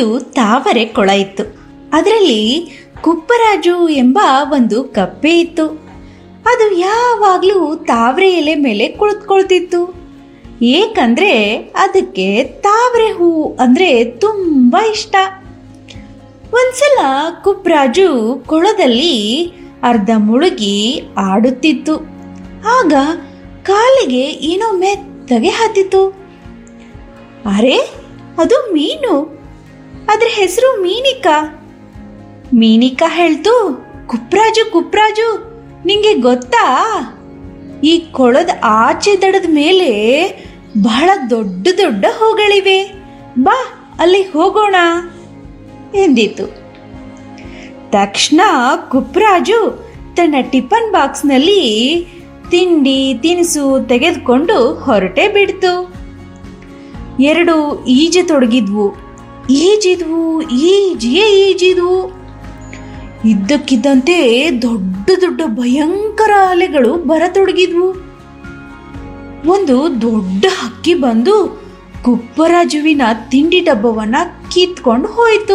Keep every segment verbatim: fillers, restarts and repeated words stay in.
ಒಂದು ತಾವರೆ ಕೊಳ ಇತ್ತು. ಅದರಲ್ಲಿ ಕುಪ್ಪರಾಜು ಎಂಬ ಒಂದು ಕಪ್ಪೆ ಇತ್ತು. ಅದು ಯಾವಾಗಲೂ ತಾವರೆ ಎಲೆ ಮೇಲೆ ಕುಳಿತುಕೊಳ್ತಿತ್ತು. ಏಕಂದ್ರೆ ಅದಕ್ಕೆ ತಾವರೆ ಹೂ ಅಂದ್ರೆ ತುಂಬಾ ಇಷ್ಟ. ಒಂದ್ಸಲ ಕುಪ್ಪರಾಜು ಕೊಳದಲ್ಲಿ ಅರ್ಧ ಮುಳುಗಿ ಆಡುತ್ತಿತ್ತು. ಆಗ ಕಾಲಿಗೆ ಏನೋ ಮೆತ್ತಗೆ ಹತ್ತಿತು. ಅರೆ, ಅದು ಮೀನು. ಅದ್ರ ಹೆಸರು ಮೀನಿಕಾ. ಮೀನಿಕಾ ಹೇಳ್ತು, ಕುಪ್ಪರಾಜು ಕುಪ್ಪರಾಜು ನಿಂಗೆ ಗೊತ್ತಾ, ಈ ಕೊಳದ ಆಚೆ ದಡದ ಮೇಲೆ ಬಹಳ ದೊಡ್ಡ ದೊಡ್ಡ ಹೂಗಳಿವೆ, ಬಾ ಅಲ್ಲಿ ಹೋಗೋಣ ಎಂದಿತು. ತಕ್ಷಣ ಕುಪ್ಪರಾಜು ತನ್ನ ಟಿಫನ್ ಬಾಕ್ಸ್ನಲ್ಲಿ ತಿಂಡಿ ತಿನಿಸು ತೆಗೆದುಕೊಂಡು ಹೊರಟೆ ಬಿಡ್ತು. ಎರಡು ಈಜತೊಡಗಿದ್ವು. ಈಜಿದ್ವು ಈಜಿಯೇ ಈಜಿದ್ವು. ಇದ್ದಕ್ಕಿದ್ದಂತೆ ದೊಡ್ಡ ದೊಡ್ಡ ಭಯಂಕರ ಅಲೆಗಳು ಬರತೊಡಗಿದ್ವು. ಒಂದು ದೊಡ್ಡ ಹಕ್ಕಿ ಬಂದು ಕುಪ್ಪರಾಜುವಿನ ತಿಂಡಿ ಡಬ್ಬವನ್ನ ಕಿತ್ಕೊಂಡು ಹೋಯಿತು.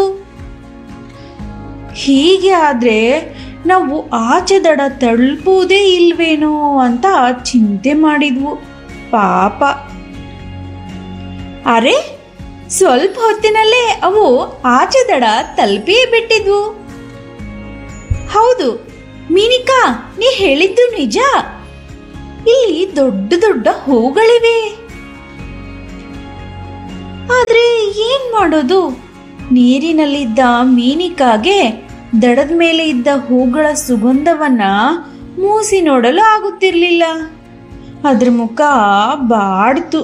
ಹೀಗೆ ಆದ್ರೆ ನಾವು ಆಚೆ ದಡ ತಲುಪುವುದೇ ಇಲ್ವೇನೋ ಅಂತ ಚಿಂತೆ ಮಾಡಿದ್ವು. ಪಾಪ. ಅರೆ, ಸ್ವಲ್ಪ ಹೊತ್ತಿನಲ್ಲೇ ಅವು ಆಚೆ ದಡ ತಲುಪಿಯೇ ಬಿಟ್ಟಿದ್ವು. ಹೌದು ಮೀನಿಕಾ, ನೀ ಹೇಳಿದ್ದು ನಿಜ. ಇಲ್ಲಿ ದೊಡ್ಡ ದೊಡ್ಡ ಹೂಗಳಿವೆ. ಆದ್ರೆ ಏನ್ ಮಾಡೋದು? ನೀರಿನಲ್ಲಿದ್ದ ಮೀನಿಕಾಗೆ ದಡದ ಮೇಲೆ ಇದ್ದ ಹೂಗಳ ಸುಗಂಧವನ್ನ ಮೂಸಿ ನೋಡಲು ಆಗುತ್ತಿರ್ಲಿಲ್ಲ. ಅದ್ರ ಮುಖ ಬಾಡ್ತು.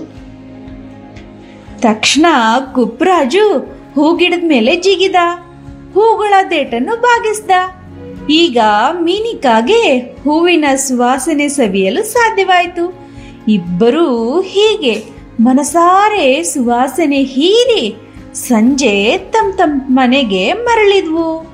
ತಕ್ಷಣ ಕುಪ್ಪರಾಜು ಹೂಗಿಡದ ಮೇಲೆ ಜಿಗಿದ, ಹೂಗಳ ದೇಟನ್ನು ಬಾಗಿಸ್ದ. ಈಗ ಮೀನಿಕಾಗೆ ಹೂವಿನ ಸುವಾಸನೆ ಸವಿಯಲು ಸಾಧ್ಯವಾಯಿತು. ಇಬ್ಬರೂ ಹೀಗೆ ಮನಸಾರೆ ಸುವಾಸನೆ ಹೀರಿ ಸಂಜೆ ತಮ್ಮ ತಮ್ಮ ಮನೆಗೆ ಮರಳಿದ್ವು.